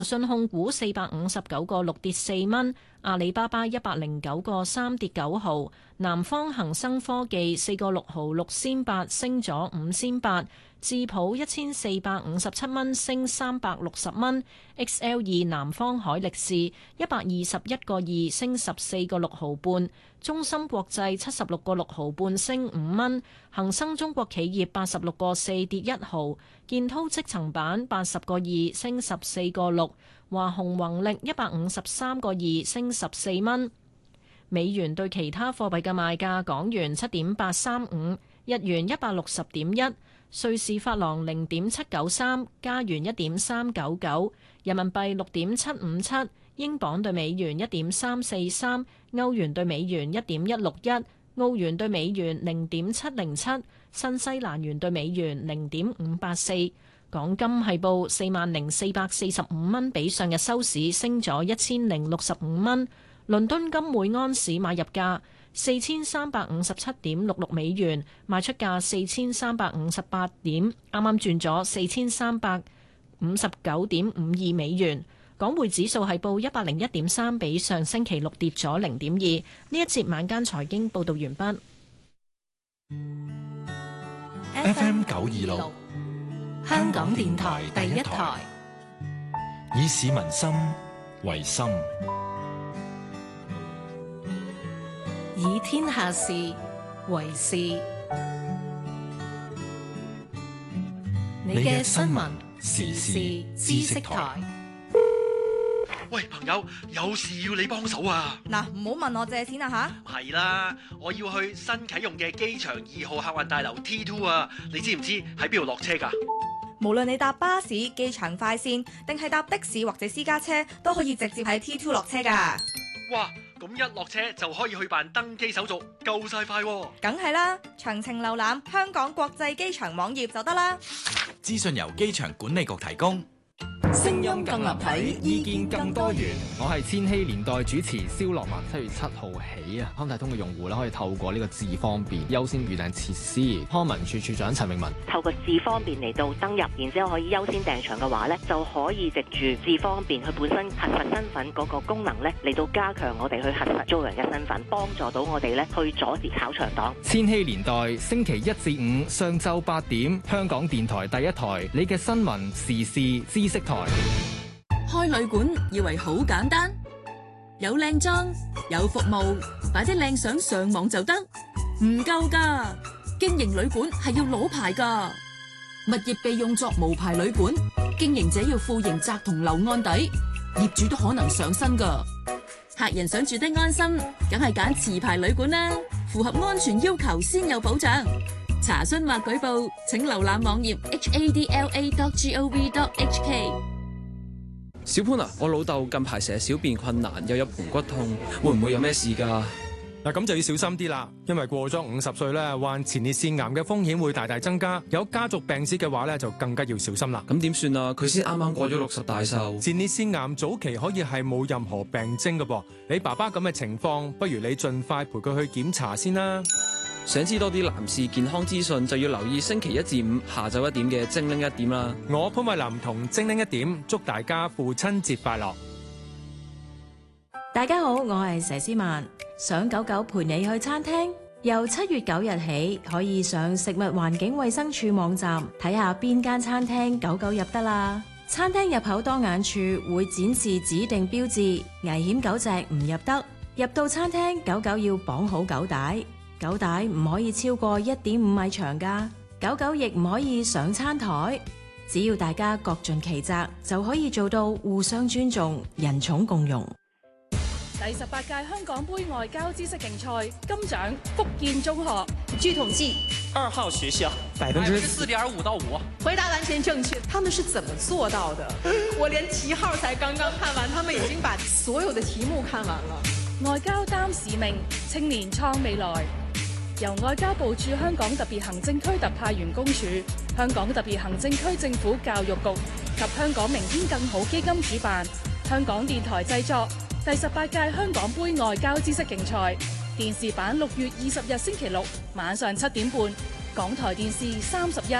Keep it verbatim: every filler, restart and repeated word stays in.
信控股四百五十九個六跌四蚊，阿里巴巴一百零九個三跌九毫，南方恒生科技四個六毫六仙八升咗五仙八，智普一千四百五十七蚊升三百六十蚊 ，X L 二南方海力士一百二十一個二升十四個六毫半，中芯國際七十六個六毫半升五蚊，恒生中國企業八十六個四跌一毫，建滔積層板八十個二升十四個六，華虹宏力一百五十三個二升十四蚊。美元對其他貨幣嘅賣價：港元七點八三五，日元一百六十點一，瑞士法郎零點七九三，加元一點三九九，人民幣六點七五七，英鎊對美元一點三四三，歐元對美元一點一六一，澳元對美元零點七零七，新西蘭元對美元零點五八四。港金係報四萬零四百四十五蚊，比上日收市升咗一千零六十五蚊。倫敦金每安士買入價四千三百五十七點六六美元，賣出價四千三百五十八點，啱啱轉咗四千三百五十九點五二美元。港匯指數係報一百零一點三，比上星期六跌咗零點二。呢一節晚間財經報道完畢。 F M 九二六，香港電台第一台，以市民心為心， 以天下事為事。你嘅新聞時事知識台。 喂，朋友，有事要你幫手啊！ 嗱，唔好問我借錢啊吓！ 係啦，我要去新啟用嘅機場二號客運大樓 T 二 啊！你知唔知喺邊度落車噶？ 無論你搭巴士、機場快線，定係搭的士或者私家車，都可以直接喺 T 二 落車噶。 哇！咁一落車就可以去辦登機手續，夠晒快喎！ 梗係啦，詳情瀏覽香港國際機場網頁就得啦。 資訊由機場管理局提供。 聲音更立體，意見更多元。我係千禧年代主持蕭樂文。七月七號起啊，康泰通嘅用戶咧可以透過呢個智方便優先預訂設施。康文署署長陳永文透過智方便嚟到登入，然之後可以優先訂場嘅話咧，就可以藉住智方便佢本身核實身份嗰個功能咧，嚟到加強我哋去核實租人嘅身份，幫助到我哋咧去阻截炒場黨。 千禧年代星期一至五上晝八點，香港電台第一台，你嘅新聞時事知識台。 開旅館以為好簡單，有靚裝有服務，擺啲靚相上網就得，唔夠㗎。經營旅館係要攞牌㗎，物業被用作無牌旅館，經營者要負刑責同留案底，業主都可能上身㗎。客人想住得安心，梗係揀持牌旅館啦，符合安全要求先有保障。查詢或舉報請瀏覽網頁 h a d l a dot gov dot h k。 小潘啊，我老豆近排成日小便困難，又有盆骨痛，會唔會有咩事㗎？ 嗱，咁就要小心啲啦，因為過咗五十歲咧，患前列腺癌嘅風險會大大增加。有家族病史嘅話咧，就更加要小心啦。 咁點算啊？佢先啱啱過咗六十大壽。 前列腺癌早期可以係冇任何病徵嘅噃。你爸爸咁嘅情況，不如你盡快陪佢去檢查先啦。 想知多啲男士健康資訊，就要留意星期一至五下晝一點嘅精靈一點啦。 我潘慧琳同精靈一點，祝大家父親節快樂。 大家好，我係佘詩曼。想狗狗陪你去餐廳，由七月九日起可以上食物環境衛生署網站睇下邊間餐廳狗狗入得啦。餐廳入口當眼處會展示指定標誌，危險狗隻唔入得。入到餐廳，狗狗要綁好狗帶。狗帶唔可以超過一點五米長㗎，狗狗亦唔可以上餐台。只要大家各盡其責，就可以做到互相尊重、人寵共融。 第十八屆香港杯外交知識競賽金獎福建中學。 據統計， 二號學校百分之四點五到五， 回答完全正確。他們是怎麼做到的？我連題號才剛剛看完，他們已經把所有的題目看完了。 外交擔使命，青年創未來。由外交部駐香港特別行政區特派員公署、香港特別行政區政府教育局及香港明天更好基金主辦，香港電台製作第十八屆香港杯外交知識競賽電視版，六月二十日星期六晚上七點半，港台電視三十一。